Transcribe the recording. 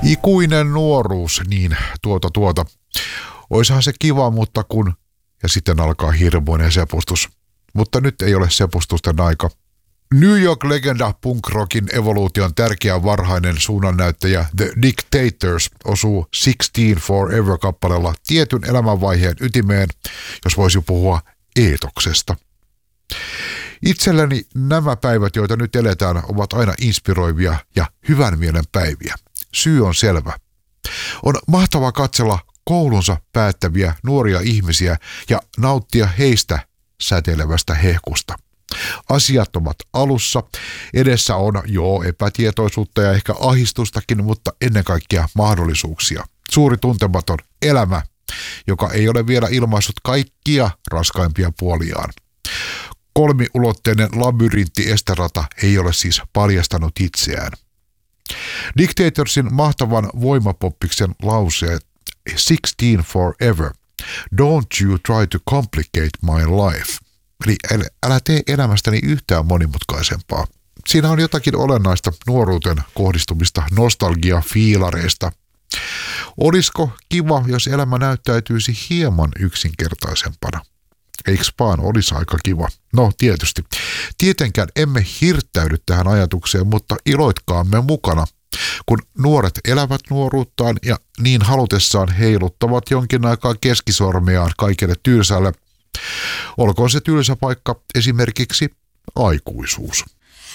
Ikuinen nuoruus, niin Oishan se kiva, mutta kun... Ja sitten alkaa hirmuinen sepustus. Mutta nyt ei ole sepustusten aika. New York-legenda punk-rockin evoluution tärkeä varhainen suunnannäyttäjä The Dictators osuu 16 Forever-kappaleella tietyn elämänvaiheen ytimeen, jos voisi puhua eetoksesta. Itselleni nämä päivät, joita nyt eletään, ovat aina inspiroivia ja hyvän mielen päiviä. Syy on selvä. On mahtavaa katsella koulunsa päättäviä nuoria ihmisiä ja nauttia heistä säteilevästä hehkusta. Asiat ovat alussa, edessä on epätietoisuutta ja ehkä ahdistustakin, mutta ennen kaikkea mahdollisuuksia. Suuri tuntematon elämä, joka ei ole vielä ilmaissut kaikkia raskaimpia puoliaan. Kolmiulotteinen labyrintti esterata ei ole siis paljastanut itseään. Dictatorsin mahtavan voimapoppiksen lauseet 16 forever. Don't you try to complicate my life. Eli älä tee elämästäni yhtään monimutkaisempaa. Siinä on jotakin olennaista nuoruuteen kohdistumista nostalgia-fiilareista. Olisiko kiva, jos elämä näyttäytyisi hieman yksinkertaisempana? Eiks vaan olisi aika kiva? No tietysti. Tietenkään emme hirttäydy tähän ajatukseen, mutta iloitkaamme mukana, kun nuoret elävät nuoruuttaan ja niin halutessaan heiluttavat jonkin aikaa keskisormeaan kaikelle tylsälle. Olkoon se tylsä paikka esimerkiksi aikuisuus.